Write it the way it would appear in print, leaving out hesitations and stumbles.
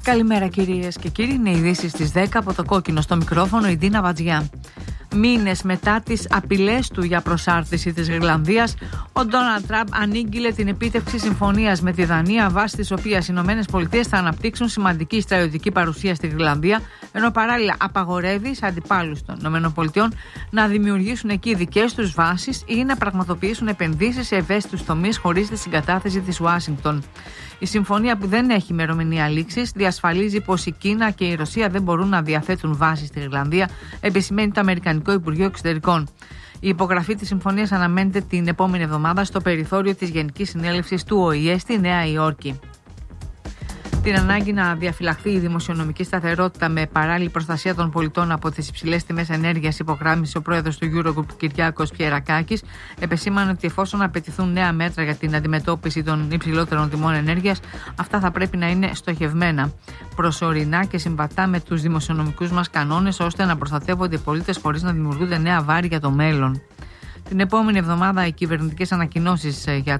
Καλημέρα κυρίες και κύριοι, είναι ειδήσεις στις 10 από το κόκκινο, στο μικρόφωνο η Ντίνα Βατζιά. Μήνες μετά τις απειλές του για προσάρτηση της Ιρλανδίας, ο Ντόναλντ Τραμπ ανήγγειλε την επίτευξη συμφωνίας με τη Δανία, βάσει της οποίας οι ΗΠΑ θα αναπτύξουν σημαντική στρατιωτική παρουσία στην Ιρλανδία, ενώ παράλληλα απαγορεύει σε αντιπάλους των ΗΠΑ να δημιουργήσουν εκεί δικές τους βάσεις ή να πραγματοποιήσουν επενδύσεις σε ευαίσθητους τομείς χωρίς τη συγκατάθεση της Ουάσιγκτον. Η συμφωνία, που δεν έχει ημερομηνία λήξης, διασφαλίζει πως η Κίνα και η Ρωσία δεν μπορούν να διαθέτουν βάσεις στην Ιρλανδία, επισημαίνει το Αμερικανικό Υπουργείο Εξωτερικών. Η υπογραφή της συμφωνίας αναμένεται την επόμενη εβδομάδα στο περιθώριο της Γενικής Συνέλευσης του ΟΗΕ στη Νέα Υόρκη. Την ανάγκη να διαφυλαχθεί η δημοσιονομική σταθερότητα με παράλληλη προστασία των πολιτών από τις υψηλές τιμές ενέργειας, υπογράμμισε ο πρόεδρος του Eurogroup Κυριάκος Πιερακάκης. Επεσήμανε ότι εφόσον απαιτηθούν νέα μέτρα για την αντιμετώπιση των υψηλότερων τιμών ενέργειας, αυτά θα πρέπει να είναι στοχευμένα, προσωρινά και συμβατά με τους δημοσιονομικούς μας κανόνες, ώστε να προστατεύονται οι πολίτες χωρίς να δημιουργούνται νέα βάρη για το μέλλον. Την επόμενη εβδομάδα οι κυβερνητικές ανακοινώσεις για